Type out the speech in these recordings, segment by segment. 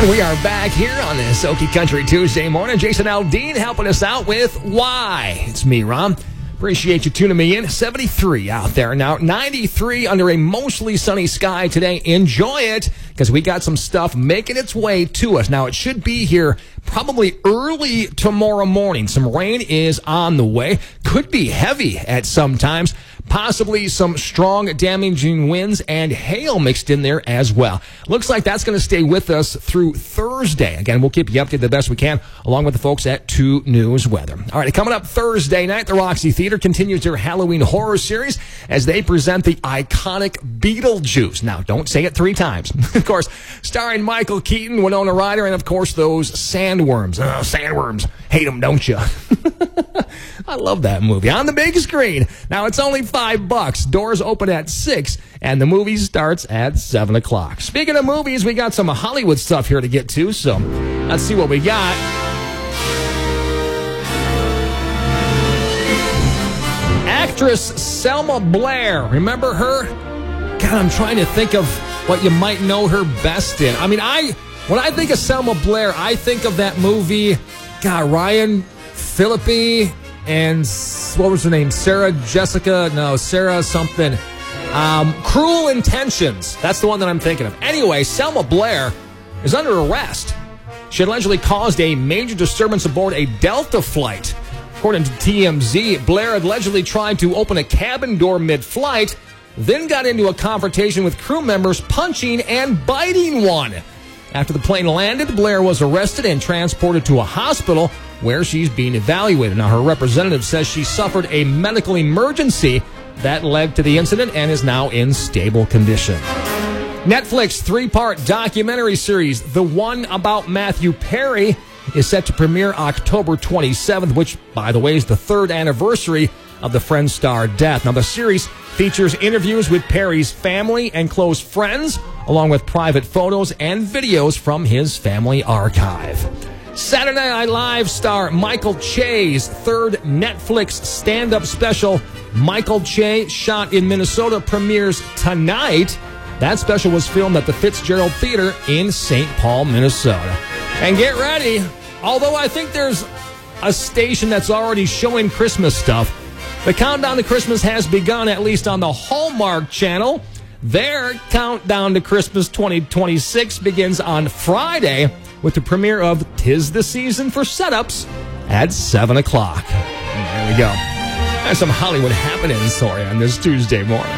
And we are back here on this Okie Country Tuesday morning. Jason Aldean helping us out with Why. It's me, Ron. Appreciate you tuning me in. 73 out there now. 93 under a mostly sunny sky today. Enjoy it, because we got some stuff making its way to us. Now, it should be here probably early tomorrow morning. Some rain is on the way. Could be heavy at some times. Possibly some strong, damaging winds and hail mixed in there as well. Looks like that's going to stay with us through Thursday. Again, we'll keep you updated the best we can, along with the folks at 2 News Weather. All right, coming up Thursday night, the Roxy Theater continues their Halloween horror series as they present the iconic Beetlejuice. Now, don't say it 3 times. Of course, starring Michael Keaton, Winona Ryder, and of course those sandworms. Sandworms. Hate them, don't you? I love that movie. On the big screen. Now, it's only $5. Doors open at 6, and the movie starts at 7 o'clock. Speaking of movies, we got some Hollywood stuff here to get to, so let's see what we got. Actress Selma Blair. Remember her? God, I'm trying to think of what you might know her best in. I mean, when I think of Selma Blair, I think of that movie, Ryan Phillippe, and what was her name? Sarah something. Cruel Intentions. That's the one that I'm thinking of. Anyway, Selma Blair is under arrest. She allegedly caused a major disturbance aboard a Delta flight. According to TMZ, Blair allegedly tried to open a cabin door mid-flight, then got into a confrontation with crew members, punching and biting one. After the plane landed, Blair was arrested and transported to a hospital where she's being evaluated. Now, her representative says she suffered a medical emergency that led to the incident and is now in stable condition. Netflix 3-part documentary series, The One About Matthew Perry, is set to premiere October 27th, which, by the way, is the 3rd anniversary of the Friends star death. Now, the series features interviews with Perry's family and close friends, along with private photos and videos from his family archive. Saturday Night Live star Michael Che's 3rd Netflix stand-up special, Michael Che, Shot in Minnesota, premieres tonight. That special was filmed at the Fitzgerald Theater in St. Paul, Minnesota. And get ready, although I think there's a station that's already showing Christmas stuff, the countdown to Christmas has begun, at least on the Hallmark Channel. Their countdown to Christmas 2026 begins on Friday with the premiere of 'Tis the Season for Setups at 7 o'clock. There we go. There's some Hollywood happenings for you on this Tuesday morning.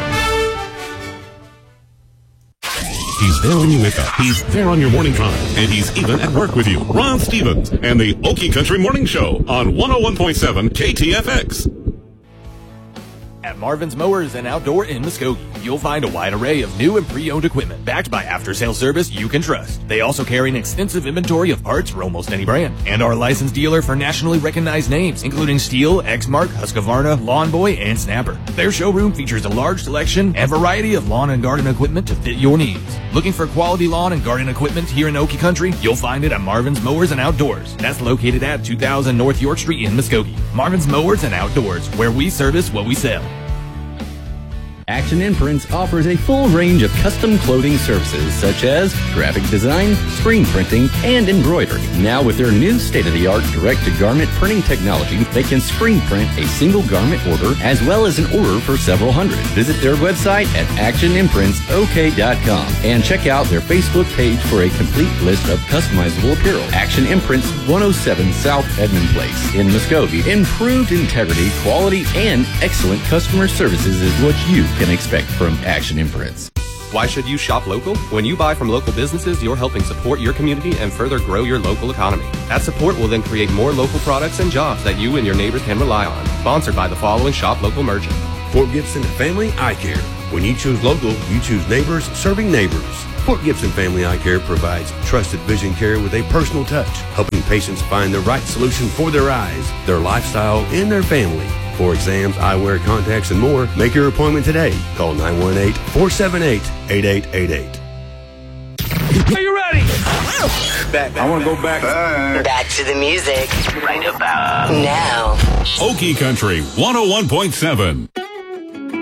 He's there when you wake up. He's there on your morning drive. And he's even at work with you. Ron Stevens and the Okie Country Morning Show on 101.7 KTFX. At Marvin's Mowers and Outdoor in Muskogee, you'll find a wide array of new and pre-owned equipment backed by after-sales service you can trust. They also carry an extensive inventory of parts for almost any brand, and are a licensed dealer for nationally recognized names, including Steel, Exmark, Husqvarna, Lawn Boy, and Snapper. Their showroom features a large selection and variety of lawn and garden equipment to fit your needs. Looking for quality lawn and garden equipment here in Okie Country? You'll find it at Marvin's Mowers and Outdoors. That's located at 2000 North York Street in Muskogee. Marvin's Mowers and Outdoors, where we service what we sell. Action Imprints offers a full range of custom clothing services such as graphic design, screen printing, and embroidery. Now with their new state-of-the-art direct-to-garment printing technology, they can screen print a single garment order as well as an order for several hundred. Visit their website at actionimprintsok.com and check out their Facebook page for a complete list of customizable apparel. Action Imprints, 107 South Edmund Place in Muskogee. Improved integrity, quality, and excellent customer services is what you can expect from Action Imprints. Why should you shop local? When you buy from local businesses, you're helping support your community and further grow your local economy. That support will then create more local products and jobs that you and your neighbors can rely on. Sponsored by the following shop local merchant. Fort Gibson Family Eye Care. When you choose local, you choose neighbors serving neighbors. Fort Gibson Family Eye Care provides trusted vision care with a personal touch, helping patients find the right solution for their eyes, their lifestyle, and their family. For exams, eyewear, contacts, and more, make your appointment today. Call 918-478-8888. Are you ready? I want to go back. Back to the music. Right about now. Okie Country 101.7.